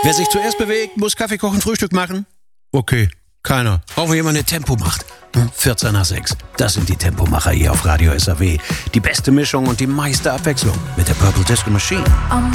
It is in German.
Wer sich zuerst bewegt, muss Kaffee kochen, Frühstück machen? Okay, keiner. Auch wenn jemand eine Tempo macht. 14 nach 6. Das sind die Tempomacher hier auf Radio SAW. Die beste Mischung und die meiste Abwechslung mit der Purple Disco Machine.